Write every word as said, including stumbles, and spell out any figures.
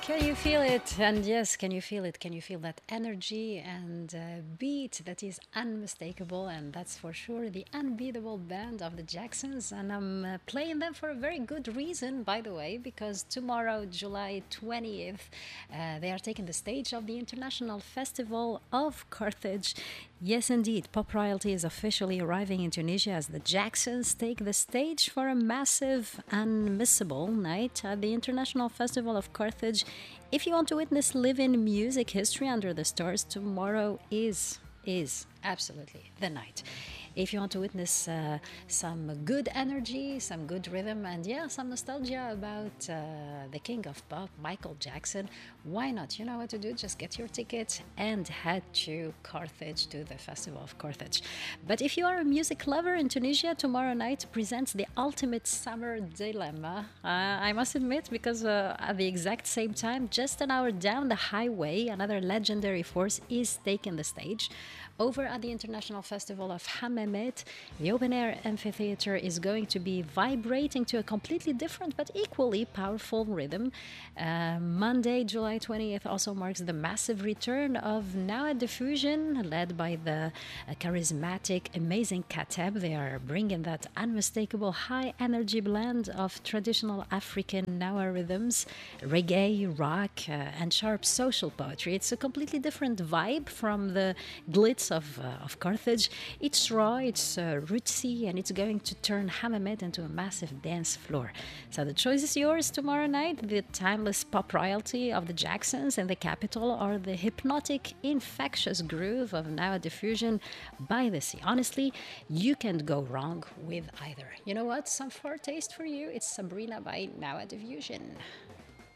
Can you feel it? And yes, can you feel it? Can you feel that energy and uh, beat that is unmistakable? And that's for sure the unbeatable band of the Jacksons. And I'm uh, playing them for a very good reason, by the way, because tomorrow, July twentieth, uh, they are taking the stage of the International Festival of Carthage. Yes, indeed, pop royalty is officially arriving in Tunisia as the Jacksons take the stage for a massive, unmissable night at the International Festival of Carthage. If you want to witness live-in music history under the stars, tomorrow is is absolutely the night. If you want to witness uh, some good energy, some good rhythm, and yeah, some nostalgia about uh, the king of pop, Michael Jackson, why not? You know what to do. Just get your ticket and head to Carthage, to the Festival of Carthage. But if you are a music lover in Tunisia, tomorrow night presents the ultimate summer dilemma. Uh, I must admit, because uh, at the exact same time, just an hour down the highway, another legendary force is taking the stage. Over at the International Festival of Hammamet, the open air amphitheater is going to be vibrating to a completely different but equally powerful rhythm. Uh, Monday, July twentieth, also marks the massive return of Now at Diffusion, led by the uh, charismatic, amazing Kateb. They are bringing that unmistakable high energy blend of traditional African Nawa rhythms, reggae, rock, uh, and sharp social poetry. It's a completely different vibe from the glitz of, uh, of Carthage. It's raw, it's uh, rootsy, and it's going to turn Hammamet into a massive dance floor. So the choice is yours tomorrow night. The timeless pop royalty of the Jacksons in the capital, or the hypnotic, infectious groove of Now Diffusion by the Sea. Honestly, you can't go wrong with either. You know what? Some foretaste for you. It's Sabrina by Now Diffusion.